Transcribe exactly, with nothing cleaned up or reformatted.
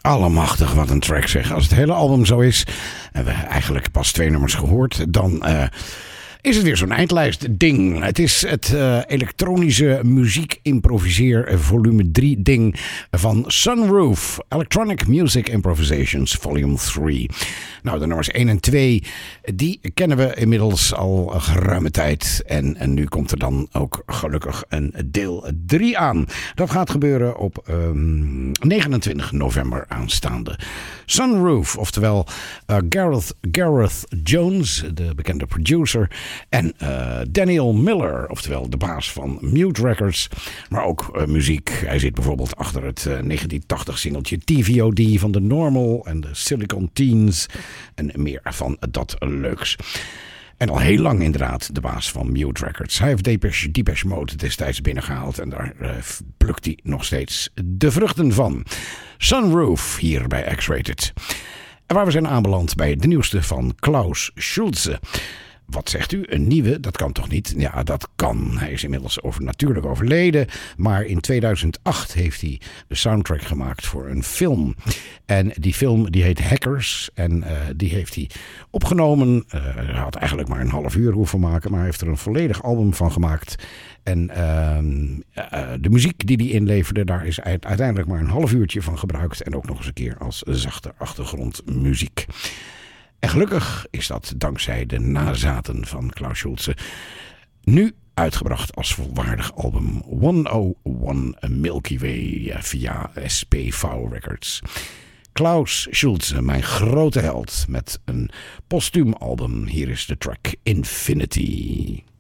Allemachtig, wat een track zeg. Als het hele album zo is en we eigenlijk pas twee nummers gehoord, dan uh, is het weer zo'n eindlijst ding. Het is het uh, elektronische muziek improviseer volume drie ding van Sunroof. Electronic Music Improvisations volume drie. Nou, de nummers één en twee, die kennen we inmiddels al geruime tijd. En, en nu komt er dan ook gelukkig een deel drie aan. Dat gaat gebeuren op um, negenentwintig november aanstaande. Sunroof, oftewel uh, Gareth, Gareth Jones, de bekende producer. En uh, Daniel Miller, oftewel de baas van Mute Records. Maar ook uh, muziek. Hij zit bijvoorbeeld achter het uh, negentien tachtig singeltje T V O D van de Normal en de Silicon Teens. En meer van dat leuks. En al heel lang inderdaad de baas van Mute Records. Hij heeft Depeche, Depeche Mode destijds binnengehaald. En daar uh, plukt hij nog steeds de vruchten van. Sunroof hier bij X-Rated. En waar we zijn aanbeland bij de nieuwste van Klaus Schulze. Wat zegt u? Een nieuwe? Dat kan toch niet? Ja, dat kan. Hij is inmiddels over, natuurlijk overleden. Maar in tweeduizend acht heeft hij de soundtrack gemaakt voor een film. En die film die heet Hackers. En uh, die heeft hij opgenomen. Uh, hij had eigenlijk maar een half uur hoeven maken. Maar hij heeft er een volledig album van gemaakt. En uh, uh, de muziek die hij inleverde, daar is uiteindelijk maar een half uurtje van gebruikt. En ook nog eens een keer als zachte achtergrondmuziek. En gelukkig is dat dankzij de nazaten van Klaus Schulze nu uitgebracht als volwaardig album honderdéén Milky Way via S P V Records. Klaus Schulze, mijn grote held, met een postuum album. Hier is de track Infinity.